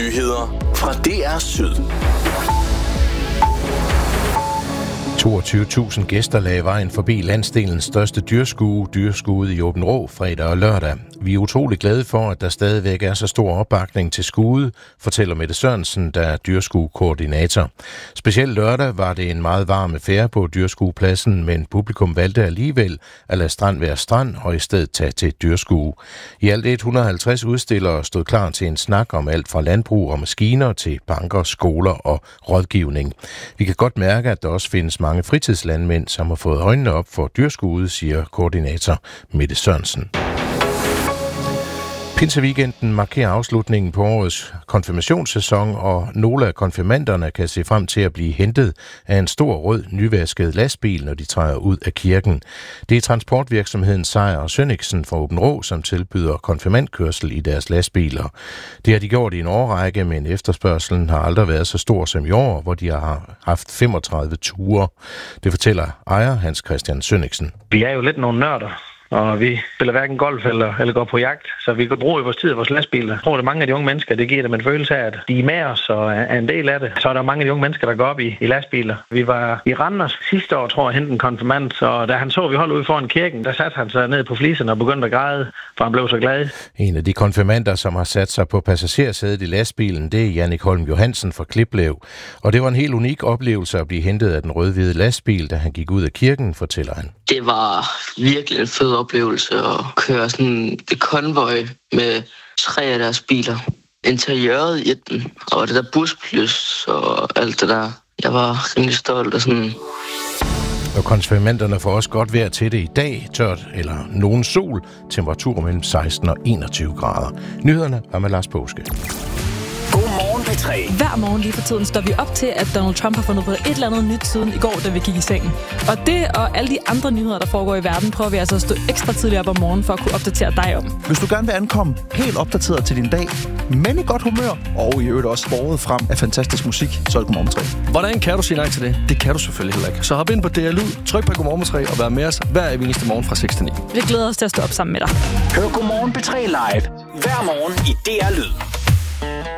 Nyheder fra DR Syd. 22.000 gæster lagde vejen forbi landsdelens største dyrskue, Dyrskuet i Aabenraa, fredag og lørdag. Vi er utrolig glade for, at der stadigvæk er så stor opbakning til skuet, fortæller Mette Sørensen, der er dyrskuekoordinator. Specielt lørdag var det en meget varm affære på dyrskuepladsen, men publikum valgte alligevel at lade strand være strand og i stedet tage til dyrskue. I alt 150 udstillere stod klar til en snak om alt fra landbrug og maskiner til banker, skoler og rådgivning. Vi kan godt mærke, at der også findes mange fritidslandmænd, som har fået øjnene op for dyrskuet, siger koordinator Mette Sørensen. Pinseweekenden markerer afslutningen på årets konfirmationssæson, og nogle af konfirmanderne kan se frem til at blive hentet af en stor rød nyvasket lastbil, når de træder ud af kirken. Det er transportvirksomheden Sejer og Sønnigsen fra Aabenraa, som tilbyder konfirmandkørsel i deres lastbiler. Det har de gjort i en årrække, men efterspørgselen har aldrig været så stor som i år, hvor de har haft 35 ture. Det fortæller ejer Hans Christian Sønnigsen. Vi er jo lidt nogle nørder. Og vi spiller hverken golf eller går på jagt, så vi kan bruge vores tid i vores lastbiler. Jeg tror, at mange af de unge mennesker, det giver dem en følelse af, at de er med os og er en del af det. Så er der mange af de unge mennesker, der går op i lastbiler. Vi var i Randers sidste år, tror jeg, hente en konfirmand, og da han så, at vi holdt ude foran kirken, der satte han sig ned på fliserne og begyndte at græde, for han blev så glad. En af de konfirmander, som har sat sig på passagersædet i lastbilen, det er Jannik Holm Johansen fra Kliplev. Og det var en helt unik oplevelse at blive hentet af den rød-hvide lastbil, da han gik ud af kirken, fortæller han. Det var virkelig en fed oplevelse at køre sådan et konvoj med 3 af deres biler. Interiøret i den, og det der busplus og alt det der. Jeg var rimelig stolt og sådan. Og konfirmanderne får også godt vejr til det i dag, tørt eller nogen sol, temperatur mellem 16 og 21 grader. Nyhederne er med Lars Påske. Godmorgen P3. Hver morgen lige for tiden står vi op til, at Donald Trump har fundet på et eller andet nyt siden i går, da vi gik i sengen. Og det og alle de andre nyheder, der foregår i verden, prøver vi altså at stå ekstra tidligt op om morgenen for at kunne opdatere dig om. Hvis du gerne vil ankomme helt opdateret til din dag, men i godt humør, og i øvrigt også båret frem af fantastisk musik, så er det Godmorgen P3. Hvordan kan du sige nej til det? Det kan du selvfølgelig heller ikke. Så hop ind på DR Lyd, tryk på Godmorgen P3 og vær med os hver eneste morgen fra 6 til 9. Vi glæder os til at stå op sammen med dig. Hør Godmorgen P3 live hver morgen i DR Lyd.